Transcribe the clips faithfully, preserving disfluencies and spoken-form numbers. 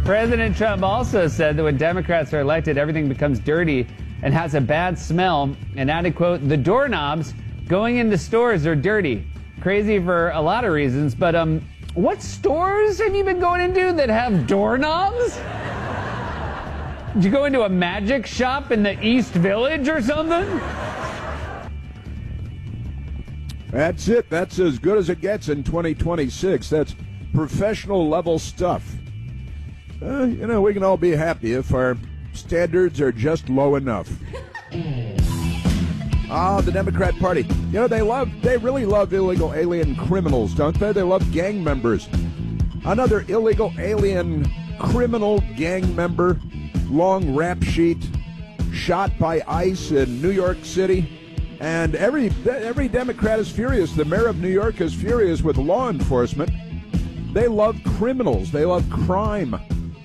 President Trump also said that when Democrats are elected, everything becomes dirty and has a bad smell, and added, quote, the doorknobs going into stores are dirty. Crazy for a lot of reasons, but um, what stores have you been going into that have doorknobs? Did you go into a magic shop in the East Village or something? That's it. That's as good as it gets in twenty twenty-six. That's professional level stuff. Uh, you know, we can all be happy if our standards are just low enough. Ah, the Democrat Party. You know, they love, they really love illegal alien criminals, don't they? They love gang members. Another illegal alien criminal gang member, long rap sheet, shot by ICE in New York City. And every every Democrat is furious. The mayor of New York is furious with law enforcement. They love criminals. They love crime.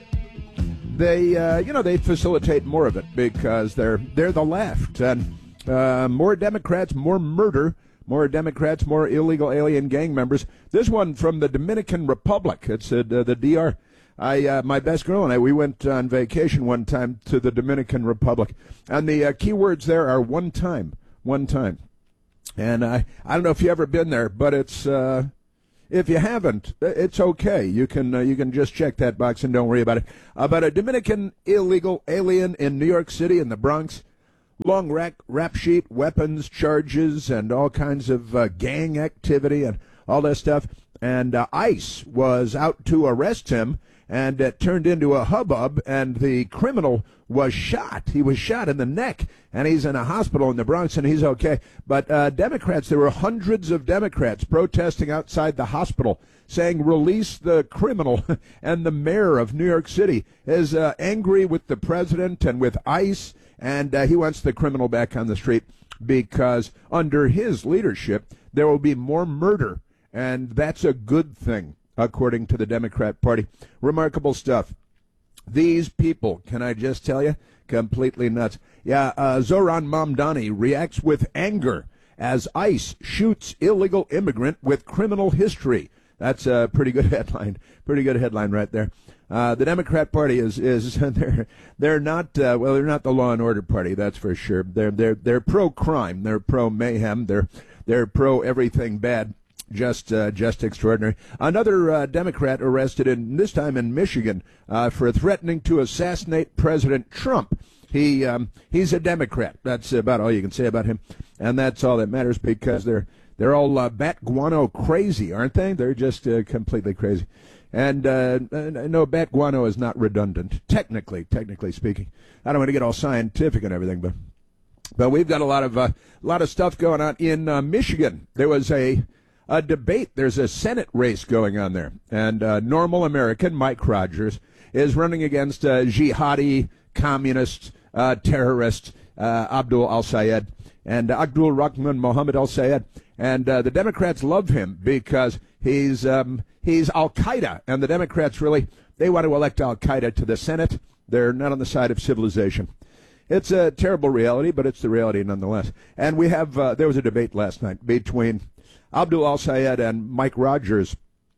They, uh, you know, they facilitate more of it because they're they're the left. And uh, more Democrats, more murder. More Democrats, more illegal alien gang members. This one from the Dominican Republic. It's uh, the D R. I, uh, my best girl and I, we went on vacation one time to the Dominican Republic. And the uh, key words there are one time. One time. And I, I don't know if you've ever been there, but it's... Uh, If you haven't, it's okay. You can uh, you can just check that box and don't worry about it. About a Dominican illegal alien in New York City in the Bronx, long rack, rap sheet, weapons charges, and all kinds of uh, gang activity and all that stuff. And uh, ICE was out to arrest him, and it turned into a hubbub, and the criminal was shot. He was shot in the neck, and he's in a hospital in the Bronx, and he's okay. But uh, Democrats, there were hundreds of Democrats protesting outside the hospital, saying, release the criminal. And the mayor of New York City is uh, angry with the president and with ICE, and uh, he wants the criminal back on the street because under his leadership, there will be more murder, and that's a good thing, according to the Democrat Party. Remarkable stuff. These people, can I just tell you, completely nuts. Yeah, uh, Zoran Mamdani reacts with anger as ICE shoots illegal immigrant with criminal history. That's a pretty good headline. Pretty good headline right there. Uh, the Democrat Party is is they're they're not uh, well they're not the law and order party, that's for sure. They're they're they're pro crime. They're pro mayhem. They're they're pro everything bad. Just uh, just extraordinary. Another uh, Democrat arrested, in this time in Michigan, uh, for threatening to assassinate President Trump. He um, he's a Democrat. That's about all you can say about him, and that's all that matters because they're they're all uh, bat guano crazy, aren't they? They're just uh, completely crazy. And uh, no, bat guano is not redundant, technically, technically speaking. I don't want to get all scientific and everything, but but we've got a lot of uh, lot of stuff going on in uh, Michigan. There was a A debate. There's a Senate race going on there. And uh, normal American Mike Rogers is running against uh, jihadi, communist, uh, terrorist uh, Abdul al-Sayed and Abdul Rahman Mohammed al-Sayed. And uh, the Democrats love him because he's um, he's Al-Qaeda. And the Democrats really, they want to elect Al-Qaeda to the Senate. They're not on the side of civilization. It's a terrible reality, but it's the reality nonetheless. And we have, uh, there was a debate last night between Abdul al-Sayed and Mike Rogers,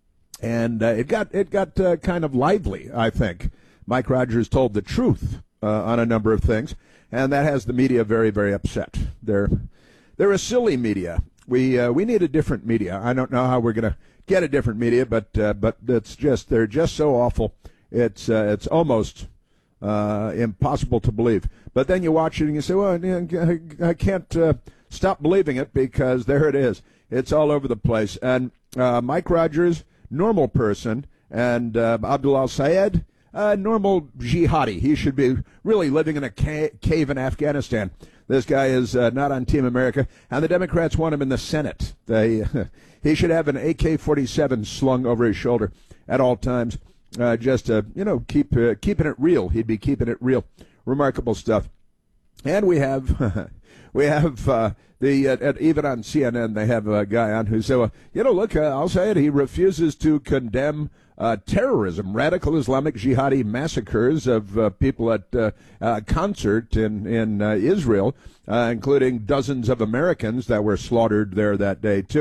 and uh, it got it got uh, kind of lively, I think. Mike Rogers told the truth uh, on a number of things, and that has the media very, very upset. They're they're a silly media. We uh, we need a different media. I don't know how we're going to get a different media, but uh, but it's just they're just so awful. It's uh, it's almost uh, impossible to believe. But then you watch it and you say, well, I can't uh, stop believing it because there it is. It's all over the place. And uh, Mike Rogers, normal person, and uh, Abdul al-Sayed, uh, normal jihadi. He should be really living in a ca- cave in Afghanistan. This guy is uh, not on Team America, and the Democrats want him in the Senate. They, he should have an A K forty-seven slung over his shoulder at all times, uh, just to, you know, keep uh, keeping it real. He'd be keeping it real. Remarkable stuff. And we have... We have uh, the uh, at, even on C N N they have a guy on who said, well, you know, look, uh, I'll say it. He refuses to condemn uh, terrorism, radical Islamic jihadi massacres of uh, people at uh, a concert in in uh, Israel, uh, including dozens of Americans that were slaughtered there that day too.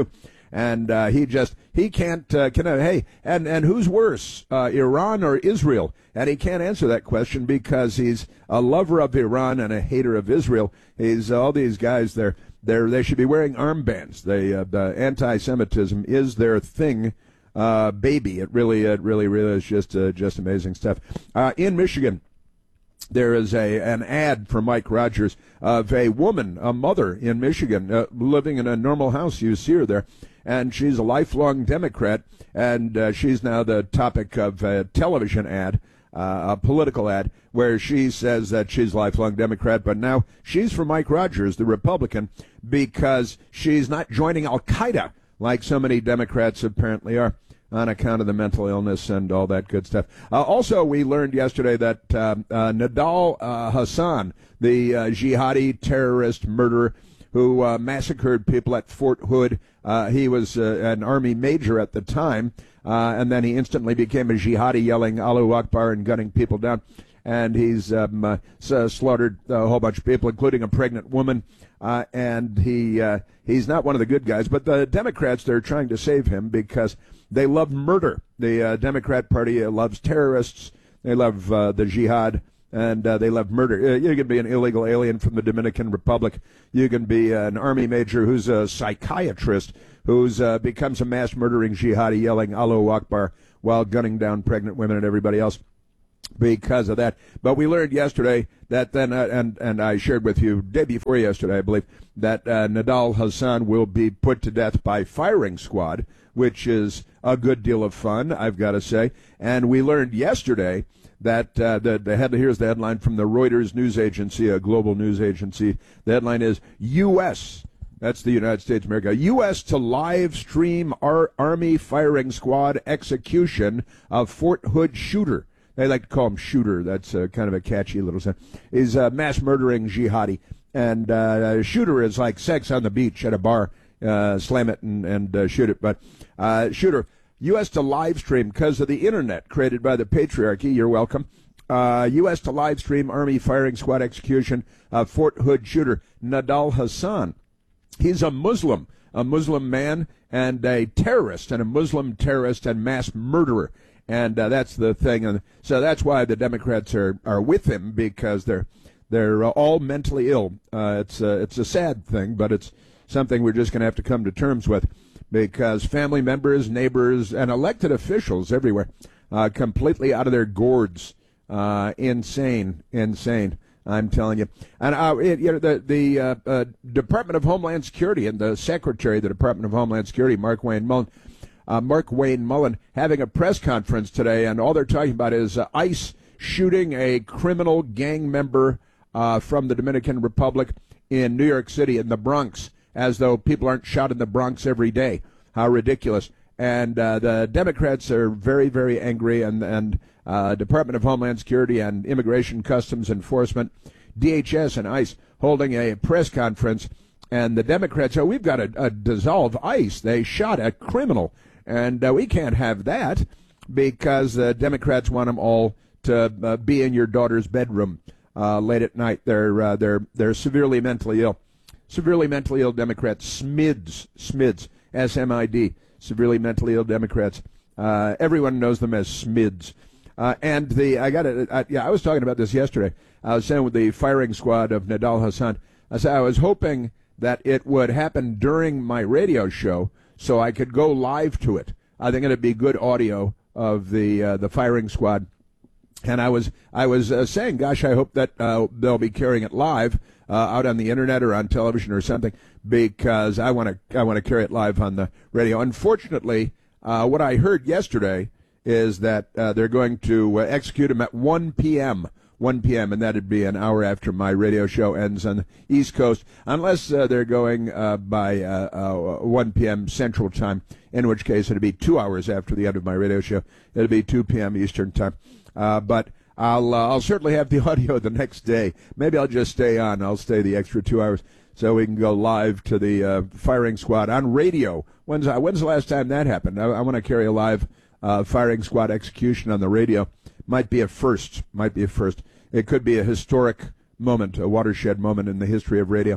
And uh, he just, he can't, uh, can, uh, hey, and, and who's worse, uh, Iran or Israel? And he can't answer that question because he's a lover of Iran and a hater of Israel. He's, all these guys, they're, they're, they should be wearing armbands. They, uh, the anti-Semitism is their thing, uh, baby. It really, it really, really is just, uh, just amazing stuff. Uh, in Michigan, there is a an ad for Mike Rogers of a woman, a mother in Michigan, uh, living in a normal house. You see her there, and she's a lifelong Democrat, and uh, she's now the topic of a television ad, uh, a political ad, where she says that she's a lifelong Democrat, but now she's for Mike Rogers, the Republican, because she's not joining Al-Qaeda like so many Democrats apparently are, on account of the mental illness and all that good stuff. Uh, also, we learned yesterday that uh, uh, Nidal uh, Hasan, the uh, jihadi terrorist murderer who uh, massacred people at Fort Hood, uh, he was uh, an army major at the time, uh, and then he instantly became a jihadi, yelling Allahu Akbar and gunning people down. And he's um, uh, slaughtered a whole bunch of people, including a pregnant woman. Uh, and he uh, he's not one of the good guys. But the Democrats, they're trying to save him because they love murder. The uh, Democrat Party uh, loves terrorists. They love uh, the jihad, and uh, they love murder. Uh, you can be an illegal alien from the Dominican Republic. You can be uh, an army major who's a psychiatrist who's uh, becomes a mass murdering jihadi, yelling Allahu Akbar while gunning down pregnant women and everybody else because of that. But we learned yesterday that then, uh, and, and I shared with you day before yesterday, I believe, that uh, Nidal Hasan will be put to death by firing squad, which is a good deal of fun, I've got to say. And we learned yesterday that uh, the, the head, here's the headline from the Reuters news agency, a global news agency. The headline is U S, that's the United States of America, U S to live stream Ar- Army firing squad execution of Fort Hood shooter. They like to call him Shooter. That's uh, kind of a catchy little sound. Is a mass murdering jihadi. And uh, Shooter is like sex on the beach at a bar. Uh, slam it and, and uh, shoot it. But uh, Shooter, U S to live stream because of the internet created by the patriarchy. You're welcome. Uh, U S to live stream Army firing squad execution of Fort Hood shooter Nidal Hasan. He's a Muslim, a Muslim man and a terrorist, and a Muslim terrorist and mass murderer. And uh, that's the thing. And so that's why the Democrats are, are with him, because they're they're uh, all mentally ill. Uh, it's, uh, it's a sad thing, but it's something we're just going to have to come to terms with, because family members, neighbors, and elected officials everywhere uh, completely out of their gourds. Uh, insane, insane, I'm telling you. And uh, it, you know, the, the uh, uh, Department of Homeland Security and the Secretary of the Department of Homeland Security, Mark Wayne Mullen, Uh, Mark Wayne Mullen having a press conference today, and all they're talking about is uh, ICE shooting a criminal gang member uh, from the Dominican Republic in New York City, in the Bronx, as though people aren't shot in the Bronx every day. How ridiculous. And uh, the Democrats are very, very angry, and, and uh, Department of Homeland Security and Immigration Customs Enforcement, D H S and ICE, holding a press conference, and the Democrats, oh, we've got to uh, dissolve ICE. They shot a criminal. And uh, we can't have that, because the uh, Democrats want them all to uh, be in your daughter's bedroom uh, late at night. They're uh, they're they're severely mentally ill, severely mentally ill Democrats. SMIDs, SMIDs, S M I D, severely mentally ill Democrats. Uh, everyone knows them as SMIDs. Uh, and the I got it. Yeah, I was talking about this yesterday. I was saying with the firing squad of Nidal Hasan. I said I was hoping that it would happen during my radio show, so I could go live to it. I think it'd be good audio of the uh, the firing squad. And I was I was uh, saying, gosh, I hope that uh, they'll be carrying it live uh, out on the internet or on television or something, because I want to I want to carry it live on the radio. Unfortunately, uh, what I heard yesterday is that uh, they're going to uh, execute him at one p.m. one p.m., and that'd be an hour after my radio show ends on the East Coast, unless uh, they're going uh, by uh, uh, one p.m. Central Time, in which case it'd be two hours after the end of my radio show. It'd be two p.m. Eastern Time. Uh, but I'll uh, I'll certainly have the audio the next day. Maybe I'll just stay on. I'll stay the extra two hours so we can go live to the uh, firing squad on radio. When's, uh, when's the last time that happened? I, I want to carry a live uh, firing squad execution on the radio. Might be a first. Might be a first. It could be a historic moment, a watershed moment in the history of radio.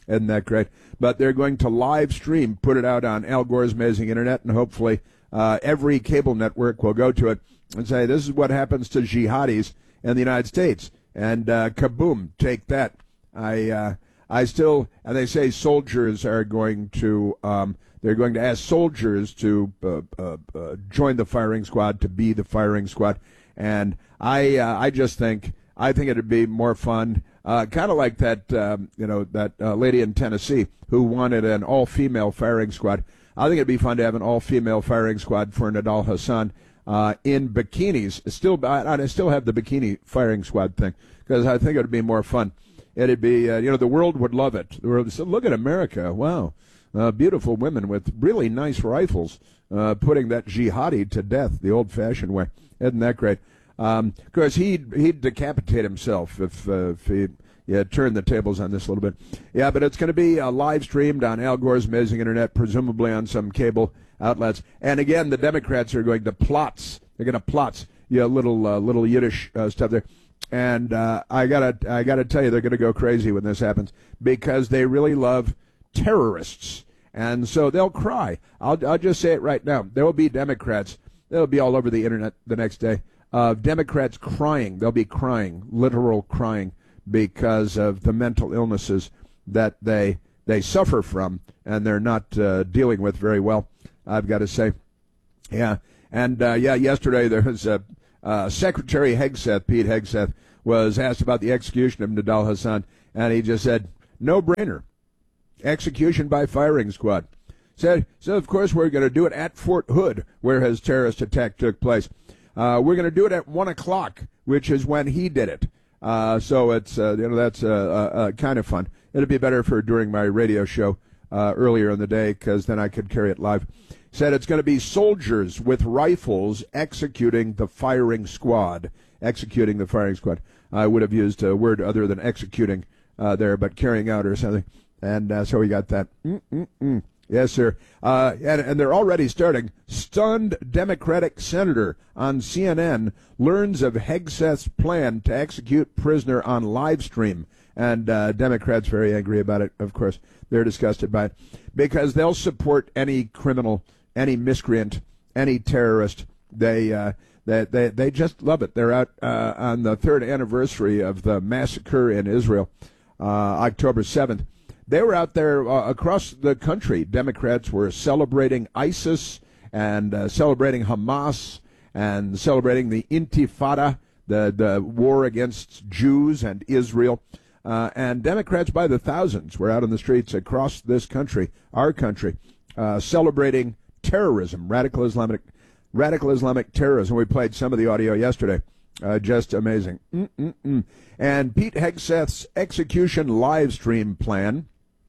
Isn't that great? But they're going to live stream, put it out on Al Gore's Amazing Internet, and hopefully uh, every cable network will go to it and say, this is what happens to jihadis in the United States. And uh, kaboom, take that. I uh, I still, and they say soldiers are going to, um, they're going to ask soldiers to uh, uh, uh, join the firing squad, to be the firing squad. And I uh, I just think, I think it'd be more fun, uh, kind of like that, um, you know, that uh, lady in Tennessee who wanted an all-female firing squad. I think it'd be fun to have an all-female firing squad for Nidal Hasan uh, in bikinis. Still, I, I still have the bikini firing squad thing because I think it'd be more fun. It'd be, uh, you know, the world would love it. The world, so look at America. Wow. Uh, beautiful women with really nice rifles uh, putting that jihadi to death the old-fashioned way. Isn't that great? Um, of course, he'd, he'd decapitate himself if, uh, if he yeah, turned the tables on this a little bit. Yeah, but it's going to be uh, live streamed on Al Gore's Amazing Internet, presumably on some cable outlets. And again, the Democrats are going to plots. They're going to plots. Yeah, little uh, little Yiddish uh, stuff there. And uh, I gotta I gotta tell you, they're going to go crazy when this happens because they really love terrorists, and so they'll cry. I'll I'll just say it right now. There will be Democrats. They'll be all over the internet the next day. Uh, Democrats crying. They'll be crying, literal crying, because of the mental illnesses that they they suffer from, and they're not uh, dealing with very well. I've got to say, yeah, and uh, yeah. Yesterday there was a. Uh, Secretary Hegseth, Pete Hegseth, was asked about the execution of Nidal Hasan, and he just said, no brainer. Execution by firing squad. Said, so of course we're going to do it at Fort Hood, where his terrorist attack took place. Uh, we're going to do it at one o'clock, which is when he did it. Uh, so it's, uh, you know, that's uh, uh, uh, kind of fun. It'd be better for during my radio show uh, earlier in the day, because then I could carry it live. Said it's going to be soldiers with rifles executing the firing squad. Executing the firing squad. I would have used a word other than executing uh, there, but carrying out or something. And uh, so we got that. Mm-mm-mm. Yes, sir. Uh, and, and they're already starting. Stunned Democratic senator on C N N learns of Hegseth's plan to execute prisoner on live stream. And uh, Democrats very angry about it, of course. They're disgusted by it because they'll support any criminal, any miscreant, any terrorist. They uh, they, they they just love it. They're out uh, on the third anniversary of the massacre in Israel, uh, October seventh. They were out there uh, across the country. Democrats were celebrating ISIS and uh, celebrating Hamas and celebrating the Intifada, the, the war against Jews and Israel. Uh, and Democrats by the thousands were out on the streets across this country, our country, uh, celebrating terrorism, radical Islamic, radical Islamic terrorism. We played some of the audio yesterday. Uh, just amazing. Mm-mm-mm. And Pete Hegseth's execution live stream plan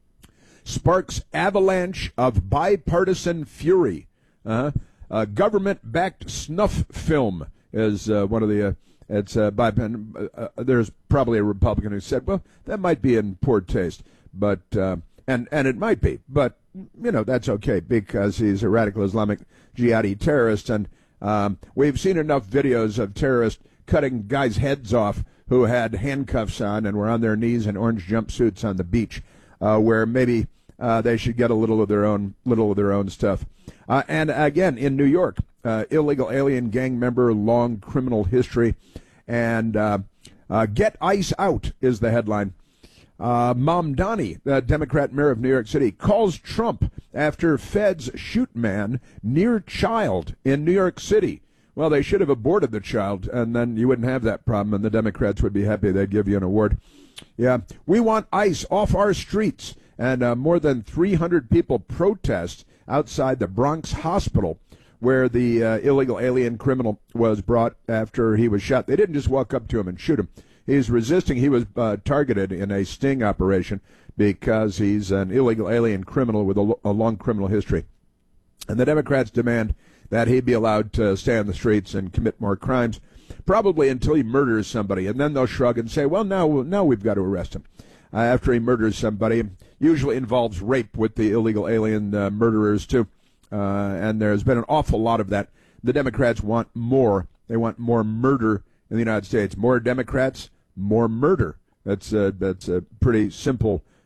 sparks avalanche of bipartisan fury. Uh, a government-backed snuff film is uh, one of the. Uh, it's uh, by uh, uh, there's probably a Republican who said, "Well, that might be in poor taste," but uh, and and it might be, but you know that's okay because he's a radical Islamic jihadi terrorist, and um, we've seen enough videos of terrorists cutting guys' heads off who had handcuffs on and were on their knees in orange jumpsuits on the beach, uh, where maybe uh, they should get a little of their own, little of their own stuff. Uh, and again, in New York, uh, illegal alien gang member, long criminal history, and uh, uh, "Get ICE Out" is the headline. Uh, Mamdani, the Democrat mayor of New York City, calls Trump after feds shoot man near child in New York City. Well, they should have aborted the child, and then you wouldn't have that problem, and the Democrats would be happy. They'd give you an award. Yeah, we want ICE off our streets, and uh, more than three hundred people protest outside the Bronx hospital where the uh, illegal alien criminal was brought after he was shot. They didn't just walk up to him and shoot him. He's resisting. He was uh, targeted in a sting operation because he's an illegal alien criminal with a, a long criminal history. And the Democrats demand that he be allowed to stay on the streets and commit more crimes, probably until he murders somebody. And then they'll shrug and say, well, now, now we've got to arrest him. Uh, after he murders somebody, usually involves rape with the illegal alien uh, murderers, too. Uh, and there's been an awful lot of that. The Democrats want more. They want more murder in the United States. More Democrats, more murder. That's a, that's a pretty simple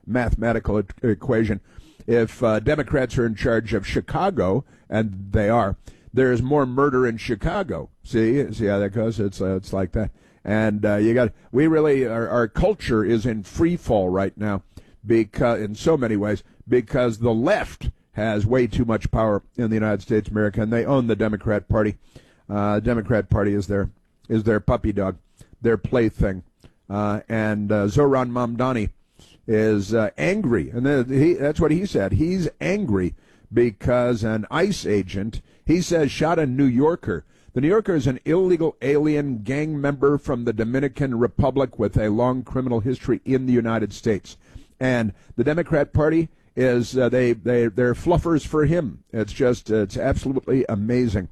mathematical e- equation. If uh, Democrats are in charge of Chicago, and they are, there's more murder in Chicago. See, see how that goes? It's uh, it's like that. And uh, you got we really our, our culture is in free fall right now, because in so many ways, because the left has way too much power in the United States of America, and they own the Democrat Party. Uh, Democrat Party is their is their puppy dog, their plaything. Uh, and uh, Zohran Mamdani is uh, angry, and then he, that's what he said. He's angry because an ICE agent, he says, shot a New Yorker. The New Yorker is an illegal alien gang member from the Dominican Republic with a long criminal history in the United States. And the Democrat Party is, uh, they, they, they're fluffers for him. It's just, it's absolutely amazing.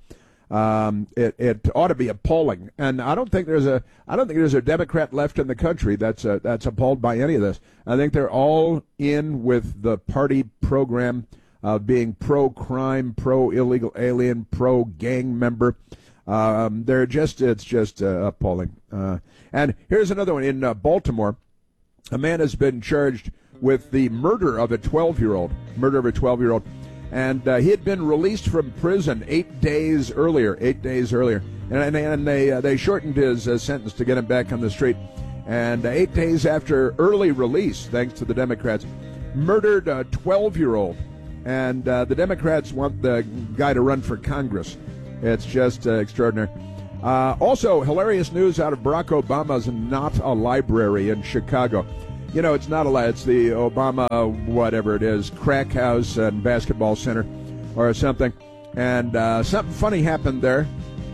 Um, it, it ought to be appalling, and I don't think there's a I don't think there's a Democrat left in the country that's uh, that's appalled by any of this. I think they're all in with the party program of being pro-crime, pro-illegal alien, pro-gang member. Um, they're just it's just uh, appalling. Uh, and here's another one in uh, Baltimore. A man has been charged with the murder of a twelve-year-old. Murder of a twelve-year-old. And uh, he had been released from prison eight days earlier, eight days earlier. And, and, and they uh, they shortened his uh, sentence to get him back on the street. And uh, eight days after early release, thanks to the Democrats, murdered a twelve-year-old. And uh, the Democrats want the guy to run for Congress. It's just uh, extraordinary. Uh, also, hilarious news out of Barack Obama's Not a Library in Chicago. You know, it's not a lie. It's the Obama, whatever it is, crack house and basketball center or something. And uh, something funny happened there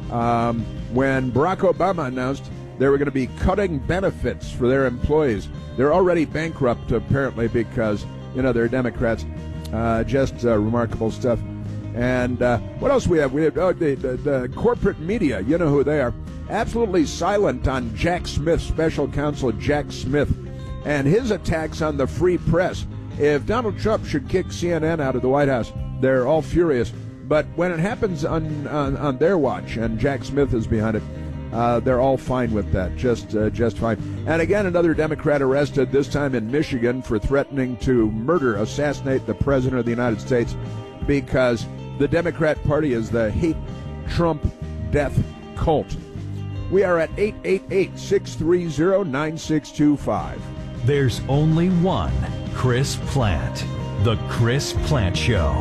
um, when Barack Obama announced they were going to be cutting benefits for their employees. They're already bankrupt, apparently, because, you know, they're Democrats. Uh, just uh, remarkable stuff. And uh, what else we have? We have oh, the, the, the corporate media. You know who they are. Absolutely silent on Jack Smith, special counsel Jack Smith, and his attacks on the free press. If Donald Trump should kick C N N out of the White House, they're all furious. But when it happens on on, on their watch, and Jack Smith is behind it, uh, they're all fine with that, just uh, just fine. And again, another Democrat arrested, this time in Michigan, for threatening to murder, assassinate the President of the United States, because the Democrat Party is the hate Trump death cult. We are at eight eight eight, six three zero, nine six two five. There's only one Chris Plante. The Chris Plante Show.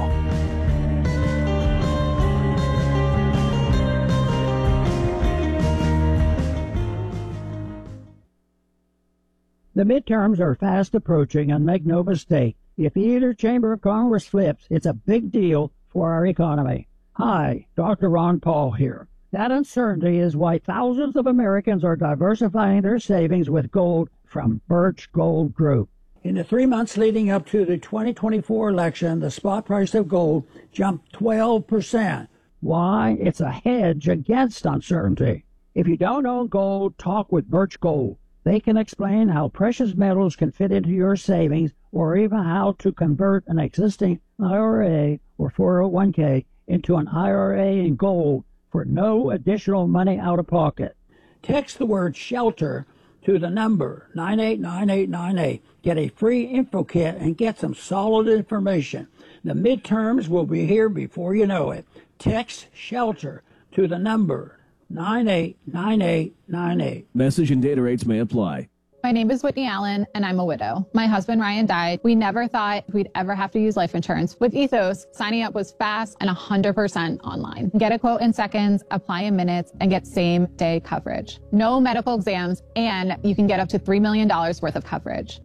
The midterms are fast approaching, and make no mistake, if either chamber of Congress flips, it's a big deal for our economy. Hi, Doctor Ron Paul here. That uncertainty is why thousands of Americans are diversifying their savings with gold from Birch Gold Group. In the three months leading up to the twenty twenty-four election, the spot price of gold jumped twelve percent. Why? It's a hedge against uncertainty. If you don't own gold, talk with Birch Gold. They can explain how precious metals can fit into your savings, or even how to convert an existing I R A or four oh one k into an I R A in gold for no additional money out of pocket. Text the word SHELTER to the number nine eight nine eight nine eight. Get a free info kit and get some solid information. The midterms will be here before you know it. Text SHELTER to the number nine eight nine eight nine eight. Message and data rates may apply. My name is Whitney Allen, and I'm a widow. My husband, Ryan, died. We never thought we'd ever have to use life insurance. With Ethos, signing up was fast and one hundred percent online. Get a quote in seconds, apply in minutes, and get same-day coverage. No medical exams, and you can get up to three million dollars worth of coverage.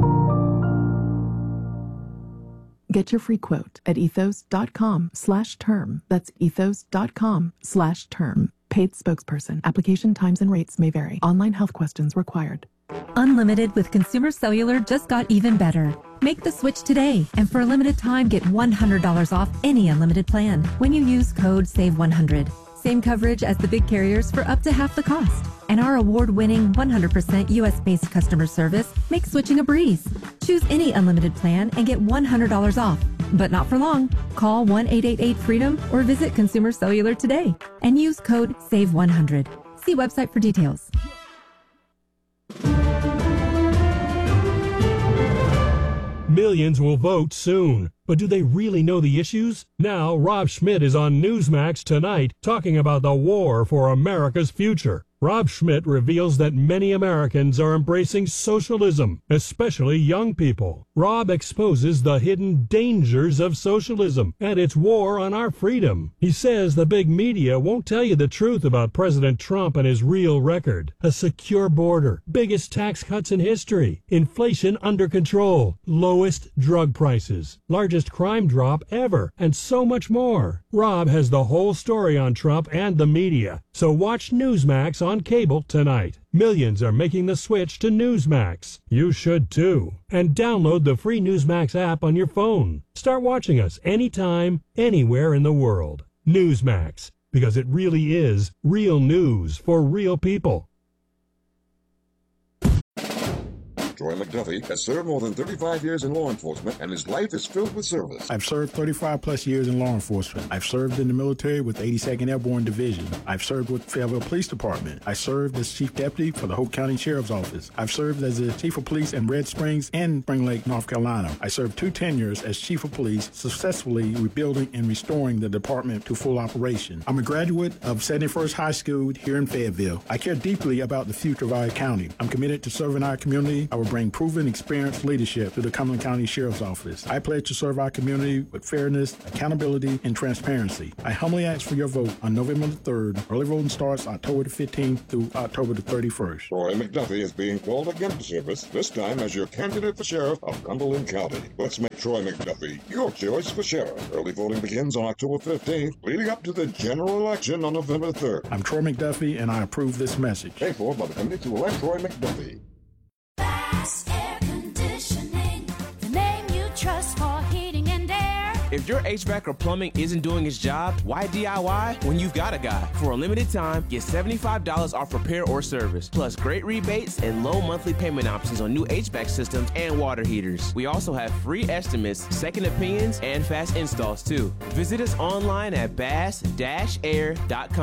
Get your free quote at ethos.com slash term. That's ethos.com slash term. Paid spokesperson. Application times and rates may vary. Online health questions required. Unlimited with Consumer Cellular just got even better. Make the switch today, and for a limited time, get one hundred dollars off any unlimited plan when you use code save one hundred. Same coverage as the big carriers for up to half the cost. And our award-winning one hundred percent U S-based customer service makes switching a breeze. Choose any unlimited plan and get one hundred dollars off. But not for long. Call one eight eight eight freedom or visit Consumer Cellular today and use code save one hundred. See website for details. Millions will vote soon. But do they really know the issues? Now, Rob Schmidt is on Newsmax tonight talking about the war for America's future. Rob Schmidt reveals that many Americans are embracing socialism, especially young people. Rob exposes the hidden dangers of socialism and its war on our freedom. He says the big media won't tell you the truth about President Trump and his real record. A secure border, biggest tax cuts in history, inflation under control, lowest drug prices, largest crime drop ever, and so much more. Rob has the whole story on Trump and the media, so watch Newsmax on cable tonight. Millions are making the switch to Newsmax. You should too. And download the free Newsmax app on your phone. Start watching us anytime, anywhere in the world. Newsmax, because it really is real news for real people. Troy McDuffie has served more than thirty-five years in law enforcement, and his life is filled with service. I've served thirty-five plus years in law enforcement. I've served in the military with the eighty-second Airborne Division. I've served with Fayetteville Police Department. I served as Chief Deputy for the Hope County Sheriff's Office. I've served as the Chief of Police in Red Springs and Spring Lake, North Carolina. I served two tenures as Chief of Police, successfully rebuilding and restoring the department to full operation. I'm a graduate of seventy-first High School here in Fayetteville. I care deeply about the future of our county. I'm committed to serving our community. I will bring proven, experienced leadership to the Cumberland County Sheriff's Office. I pledge to serve our community with fairness, accountability, and transparency. I humbly ask for your vote on November the third. Early voting starts October the fifteenth through October the thirty-first. Troy McDuffie is being called again to service, this time as your candidate for sheriff of Cumberland County. Let's make Troy McDuffie your choice for sheriff. Early voting begins on October fifteenth, leading up to the general election on November third. I'm Troy McDuffie, and I approve this message. Paid for by the committee to elect Troy McDuffie. Bass Air Conditioning, the name you trust for heating and air. If your H V A C or plumbing isn't doing its job, why D I Y when you've got a guy? For a limited time, get seventy-five dollars off repair or service, plus great rebates and low monthly payment options on new H V A C systems and water heaters. We also have free estimates, second opinions, and fast installs too. Visit us online at bass dash air dot com.